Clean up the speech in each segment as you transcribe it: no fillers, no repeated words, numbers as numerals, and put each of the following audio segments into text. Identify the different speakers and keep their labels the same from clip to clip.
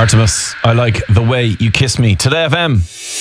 Speaker 1: Artemis, I like the way you kiss me. Today FM.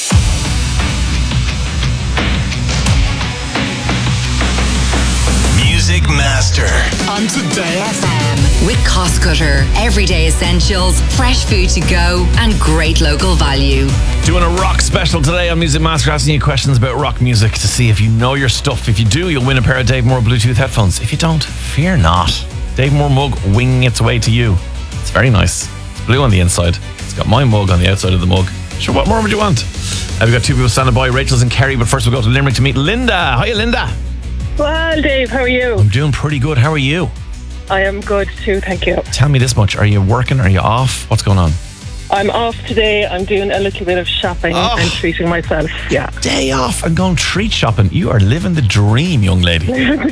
Speaker 2: Music Master
Speaker 3: On Today FM with Cost Cutter. Everyday essentials, fresh food to go, and great local value.
Speaker 1: Doing a rock special today on Music Master, asking you questions about rock music to see if you know your stuff. If you do, you'll win a pair of Dave Moore Bluetooth headphones. If you don't, fear not. Dave Moore mug winging its way to you. It's very nice. It's blue on the inside. It's got my mug on the outside of the mug. Sure, what more would you want? We've got two people standing by, Rachel's and Kerry, but first we'll go to Limerick to meet Linda. Hiya, Linda.
Speaker 4: Well, Dave, how are you?
Speaker 1: I'm doing pretty good. How are you?
Speaker 4: I am good too, thank you.
Speaker 1: Tell me this much. Are you working? Are you off? What's going on?
Speaker 4: I'm off today. I'm doing a little bit of shopping and treating myself. Yeah.
Speaker 1: Day off and going treat shopping. You are living the dream, young lady.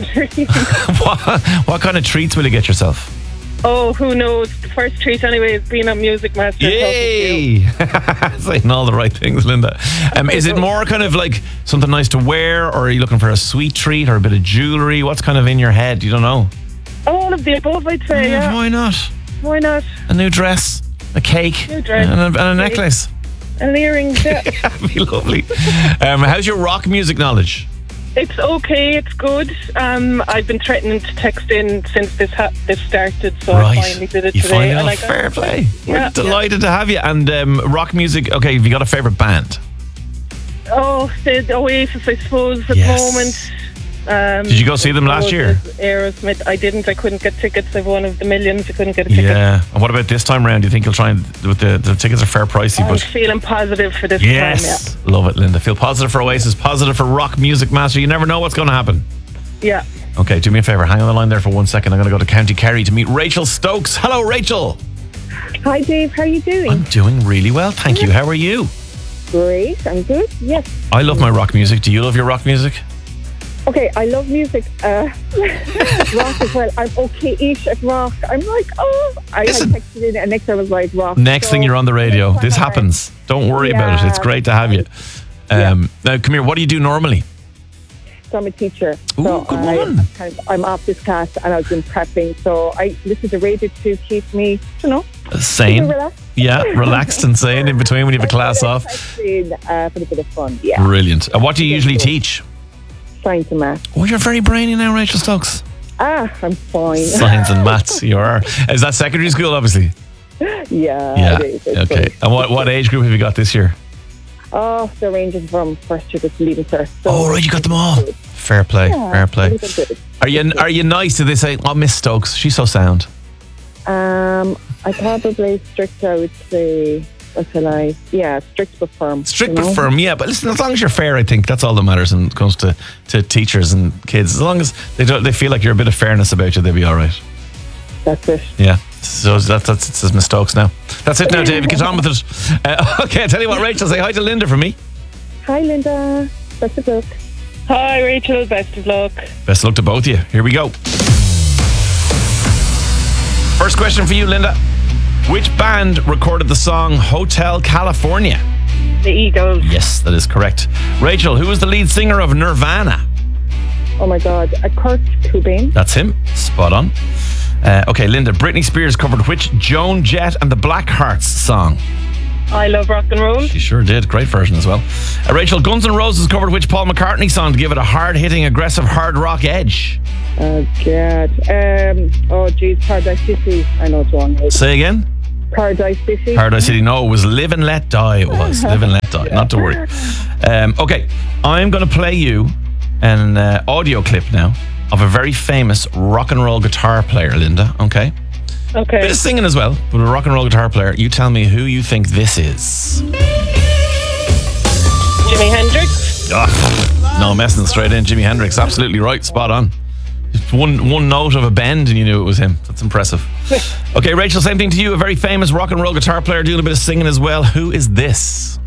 Speaker 1: What kind of treats will you get yourself?
Speaker 4: Oh, who knows? The first treat anyway is being a Music Master.
Speaker 1: Yay! Saying all the right things, Linda. Is it more kind of like something nice to wear, or are you looking for a sweet treat or a bit of jewellery? What's kind of in your head? You don't know?
Speaker 4: All of the above, I'd say, yeah.
Speaker 1: Why not?
Speaker 4: Why not?
Speaker 1: A new dress, a cake,
Speaker 4: New dress,
Speaker 1: and a necklace.
Speaker 4: And earrings, yeah.
Speaker 1: That'd be lovely. How's your rock music knowledge?
Speaker 4: It's okay, it's good. I've been threatening to text in since this started, so
Speaker 1: Right.
Speaker 4: I finally did it
Speaker 1: You
Speaker 4: today.
Speaker 1: finally fair play. We're
Speaker 4: Yeah,
Speaker 1: delighted to have you. And rock music, okay, have you got a favourite band?
Speaker 4: Oh, the Oasis, I suppose, at
Speaker 1: Yes.
Speaker 4: the moment.
Speaker 1: Did you go see them last year?
Speaker 4: Aerosmith. I didn't. I couldn't get tickets. I'm one of the millions who couldn't get a ticket.
Speaker 1: Yeah. And what about this time round? Do you think you'll try and, with the tickets are fair pricey,
Speaker 4: I'm
Speaker 1: but
Speaker 4: feeling positive for this
Speaker 1: yes, love it, Linda. Feel positive for Oasis, positive for Rock Music Master. You never know what's going to happen.
Speaker 4: time, yeah.
Speaker 1: Okay, do me a favour. Hang on the line there for 1 second. I'm going to go to County Kerry to meet Rachel Stokes. Hello, Rachel.
Speaker 5: Hi Dave, how are you doing?
Speaker 1: I'm doing really well, thank you. How are you?
Speaker 5: Great, I'm good. Yes.
Speaker 1: I love my rock music. Do you love your rock music?
Speaker 5: Okay, I love music. Rock as well. I'm okay-ish at rock. I'm like, I had
Speaker 1: Listen.
Speaker 5: texted in and next I was like rock.
Speaker 1: Next thing you're on the radio.
Speaker 5: Next
Speaker 1: This
Speaker 5: time
Speaker 1: happens. Don't worry about it. It's great to have you. Now, come here. What do you do normally?
Speaker 5: So I'm a teacher.
Speaker 1: Ooh,
Speaker 5: so
Speaker 1: good one.
Speaker 5: I'm off this class and I've been prepping. So I listen to radio to keep me,
Speaker 1: Sane.
Speaker 5: relaxed.
Speaker 1: Yeah, relaxed and sane in between when you have a class off.
Speaker 5: For a bit of fun. Yeah.
Speaker 1: Brilliant. And what do you usually teach?
Speaker 5: Science and math.
Speaker 1: Oh, you're very brainy now, Rachel Stokes.
Speaker 5: I'm fine.
Speaker 1: Science and maths, you are. Is that secondary school, obviously?
Speaker 5: Yeah. It is. It's
Speaker 1: Okay.
Speaker 5: fun.
Speaker 1: And what age group have you got this year?
Speaker 5: Oh, they're ranging from first year to leaving cert. So
Speaker 1: Oh, right, you got them all. Fair play, fair play. Are you nice? Do they say, "Oh, Miss Stokes, she's so sound"?
Speaker 5: I probably strict. I would say. What shall I? Yeah, strict but firm.
Speaker 1: Strict but firm, yeah. But listen, as long as you're fair, I think that's all that matters when it comes to teachers and kids. As long as they feel like you're a bit of fairness about you, they'll be all right.
Speaker 5: That's it.
Speaker 1: Yeah. So that's Miss Stokes now. That's it now, David. Get on with it. Okay, I tell you what, Rachel, say hi to Linda for me.
Speaker 5: Hi, Linda. Best of luck.
Speaker 4: Hi, Rachel. Best of luck.
Speaker 1: Best of luck to both of you. Here we go. First question for you, Linda. Which band recorded the song Hotel California?
Speaker 4: The Eagles.
Speaker 1: Yes, that is correct. Rachel, who was the lead singer of Nirvana?
Speaker 5: Oh my God, Kurt Cobain.
Speaker 1: That's him. Spot on. Okay, Linda, Britney Spears covered which Joan Jett and the Blackhearts song?
Speaker 4: I love rock and roll.
Speaker 1: She sure did. Great version as well. Rachel, Guns N' Roses covered which Paul McCartney song to give it a hard-hitting, aggressive, hard rock edge?
Speaker 5: Oh God. Oh geez, Paradise City. I know it's wrong.
Speaker 1: Say again?
Speaker 5: Paradise City.
Speaker 1: Paradise City. No, it was Live and Let Die. It was Live and Let Die. Not to worry. Okay, I'm going to play you an audio clip now of a very famous rock and roll guitar player, Linda. Okay?
Speaker 4: Okay.
Speaker 1: Bit of singing as well, but a rock and roll guitar player. You tell me who you think this is.
Speaker 4: Jimi Hendrix.
Speaker 1: No, messing straight in. Jimi Hendrix. Absolutely right. Spot on. Just one note of a bend and you knew it was him. That's impressive. Okay, Rachel, same thing to you. A very famous rock and roll guitar player doing a bit of singing as well. Who is this?